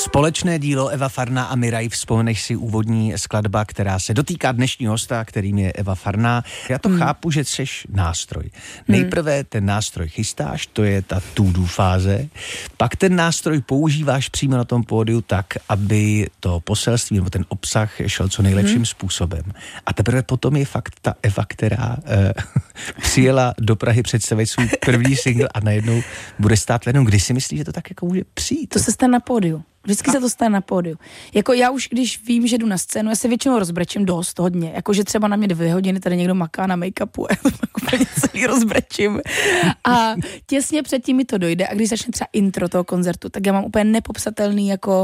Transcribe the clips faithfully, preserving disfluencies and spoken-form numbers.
Společné dílo Eva Farná a Miraj, vzpomeneš si úvodní skladba, která se dotýká dnešního hosta, kterým je Eva Farná. Já to hmm. chápu, že seš nástroj. Nejprve ten nástroj chystáš, to je ta to-do fáze, pak ten nástroj používáš přímo na tom pódiu tak, aby to poselství nebo ten obsah šel co nejlepším hmm. způsobem. A teprve potom je fakt ta Eva, která eh, přijela do Prahy představit svůj první single a najednou bude stát ven. Kdy si myslíš, že to tak jako může přijít? To se stane na pódiu. Vždycky a... se to stane na pódiu. Jako já už, když vím, že jdu na scénu, já se většinou rozbrečím dost, hodně. Jakože třeba na mě dvě hodiny tady někdo maká na make-upu a já úplně celý rozbrečím. A těsně předtím mi to dojde a když začne třeba intro toho koncertu, tak já mám úplně nepopsatelný jako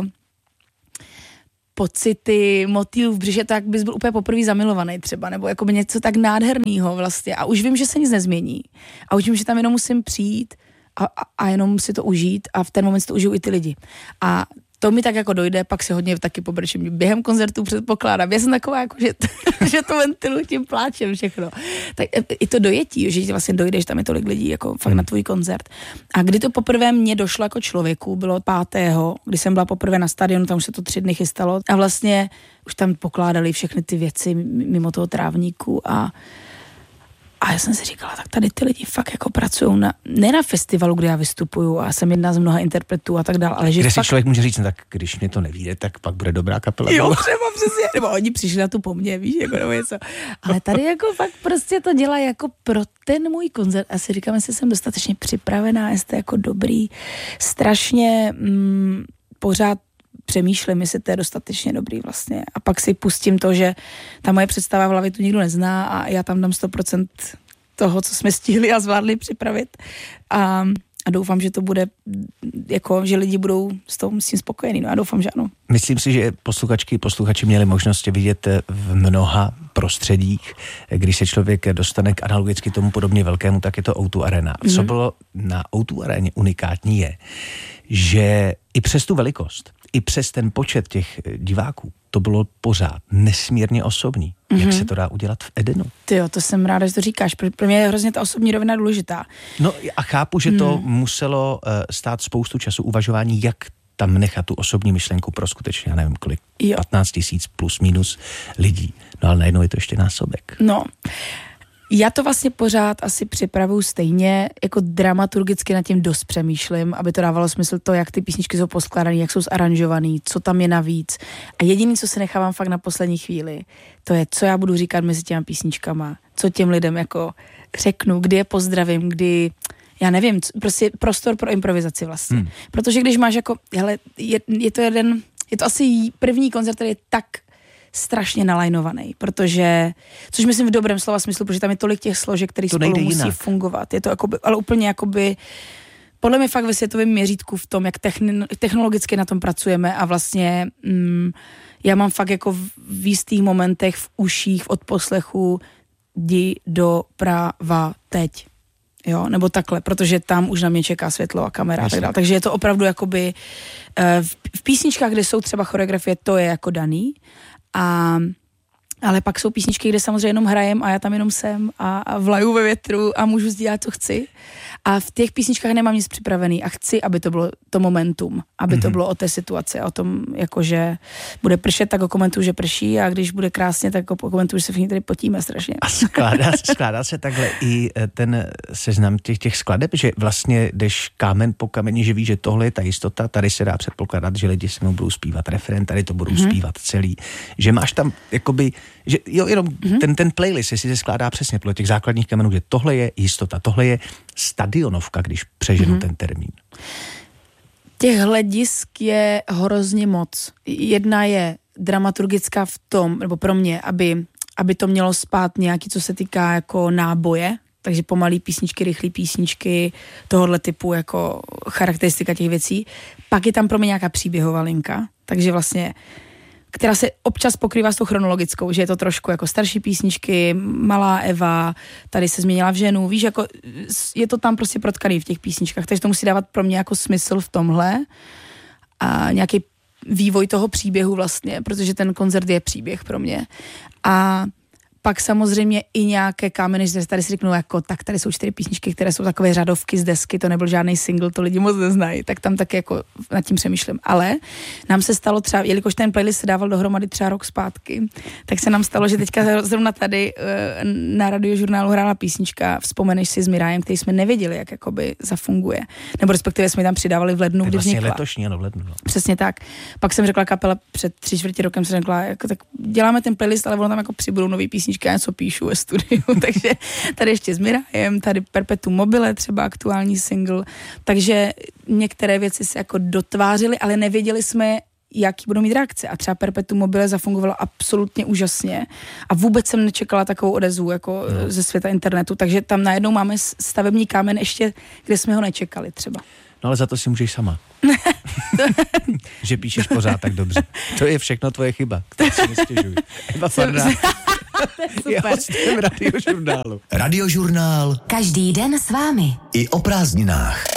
pocity, motýl v břiše, tak bys byl úplně poprvé zamilovaný třeba, nebo jako by něco tak nádhernýho vlastně. A už vím, že se nic nezmění. A už vím, že tam jenom musím přijít a, a, a jenom si to užít a v ten moment si to užiju i ty lidi. A to mi tak jako dojde, pak si hodně taky pobrčím. Během koncertu předpokládám. Já jsem taková, jako, že, že to ventiluji tím pláčem všechno. Tak i to dojetí, že ti vlastně dojde, že tam je tolik lidí jako fakt na tvůj koncert. A kdy to poprvé mně došlo jako člověku, bylo pátého, kdy jsem byla poprvé na stadionu, tam už se to tři dny chystalo a vlastně už tam pokládali všechny ty věci mimo toho trávníku a A já jsem si říkala, tak tady ty lidi fakt jako pracují na, ne na festivalu, kde já vystupuju a jsem jedna z mnoha interpretů a tak dále, ale že kde fakt... si člověk může říct, no tak když mě to nevíde, tak pak bude dobrá kapela. Jo, třeba přesně, nebo oni přišli na tu po mně, víš, jako nebo něco. Ale tady jako fakt prostě to dělá jako pro ten můj koncert a si říkám, jestli jsem dostatečně připravená, jestli jako dobrý, strašně mm, pořád přemýšlím, jestli to je dostatečně dobrý vlastně. A pak si pustím to, že ta moje představa v hlavě tu nikdo nezná a já tam dám sto procent toho, co jsme stihli a zvládli připravit. A, a doufám, že to bude, jako, že lidi budou s tou s tím spokojení. No a doufám, že ano. Myslím si, že posluchačky, posluchači měli možnost vidět v mnoha prostředích. Když se člověk dostane k analogicky tomu podobně velkému, tak je to ó dva Arena. Mm-hmm. Co bylo na ó dva Areně unikátní je, že i přes tu velikost, i přes ten počet těch diváků, to bylo pořád nesmírně osobní. Mm-hmm. Jak se to dá udělat v Edenu? Tyjo, to jsem ráda, že to říkáš. Pro mě je hrozně ta osobní rovina důležitá. No a chápu, že to mm. muselo uh, stát spoustu času uvažování, jak tam nechat tu osobní myšlenku pro skutečně, já nevím kolik, jo. patnáct tisíc plus minus lidí. No ale najednou je to ještě násobek. No, já to vlastně pořád asi připravuju stejně, jako dramaturgicky nad tím dost přemýšlím, aby to dávalo smysl to, jak ty písničky jsou poskládané, jak jsou zaranžovaný, co tam je navíc. A jediný, co se nechávám fakt na poslední chvíli, to je, co já budu říkat mezi těma písničkama, co těm lidem jako řeknu, kdy je pozdravím, kdy, já nevím, prostě prostor pro improvizaci vlastně. Hmm. Protože když máš jako, hele, je, je to jeden, je to asi první koncert, který je tak strašně nalajnovaný, protože, což myslím v dobrém slova smyslu, protože tam je tolik těch složek, které spolu musí jinak fungovat. Je to jakoby, ale úplně jakoby, podle mě fakt ve světovém měřítku v tom, jak techni- technologicky na tom pracujeme a vlastně mm, já mám fakt jako v, v jistých momentech v uších, v odposlechu jdi doprava teď. Jo, nebo takhle, protože tam už na mě čeká světlo a kamera a tak dále. Takže je to opravdu jakoby v, v písničkách, kde jsou třeba choreografie, to je jako daný. A, ale pak jsou písničky, kde samozřejmě jenom hrajem a já tam jenom jsem a, a vlaju ve větru a můžu dělat, co chci. A v těch písničkách nemám nic připravený a chci, aby to bylo to momentum, aby mm-hmm. to bylo o té situaci, o tom, jakože bude pršet, tak komentuju, že prší a když bude krásně, tak komentuju, že se všichni tady potíme strašně. A skládá, skládá se takhle i ten seznam těch, těch skladeb, že vlastně jdeš kámen po kameni, že víš, že tohle je ta jistota, tady se dá předpokládat, že lidi se mnou budou zpívat refrén, tady to budou mm-hmm. zpívat celý, že máš tam jakoby, že jo, jenom mm-hmm. ten, ten playlist, jestli se skládá přesně podle těch základních kamenů, že tohle je jistota, tohle je stadionovka, když přeženu mm-hmm. ten termín. Těch hledisk je hrozně moc. Jedna je dramaturgická v tom, nebo pro mě, aby, aby to mělo spát nějaký, co se týká jako náboje, takže pomalý písničky, rychlý písničky, tohohle typu jako charakteristika těch věcí. Pak je tam pro mě nějaká příběhová linka, takže vlastně která se občas pokrývá s tou chronologickou, že je to trošku jako starší písničky, malá Eva, tady se změnila v ženu, víš, jako je to tam prostě protkaný v těch písničkách, takže to musí dávat pro mě jako smysl v tomhle a nějaký vývoj toho příběhu vlastně, protože ten koncert je příběh pro mě. A Pak samozřejmě i nějaké kámeny, že tady si řeknou jako, tak tady jsou čtyři písničky, které jsou takové řadovky z desky, to nebyl žádný single, to lidi moc neznají, tak tam taky jako nad tím přemýšlím. Ale nám se stalo třeba, jelikož ten playlist se dával dohromady třeba rok zpátky, tak se nám stalo, že teďka zrovna tady na Radiožurnálu hrála písnička Vzpomeneš si s Mirajem, který jsme nevěděli, jak jakoby zafunguje. Nebo respektive jsme tam přidávali v lednu, kdy vznikla. Letošní, ano, v lednu. No. Přesně tak. Pak jsem řekla kapele před tři čtvrtě rokem, jsem řekla, jako, tak děláme ten playlist, ale ono tam jako přibudou nový písničky, já něco píšu ve studiu, takže tady ještě s Mirajem, tady Perpetuum mobile, třeba aktuální single, takže některé věci se jako dotvářily, ale nevěděli jsme, jaký budou mít reakce. A třeba Perpetuum mobile zafungovalo absolutně úžasně a vůbec jsem nečekala takovou odezvu jako no. ze světa internetu, takže tam najednou máme stavební kámen ještě, kde jsme ho nečekali třeba. No ale za to si můžeš sama. Že píšeš pořád tak dobře. To je všechno tvoje chyba, kterou si nestěžuji. Eva Farná je hostem Radiožurnálu. Radiožurnál. Každý den s vámi. I o prázdninách.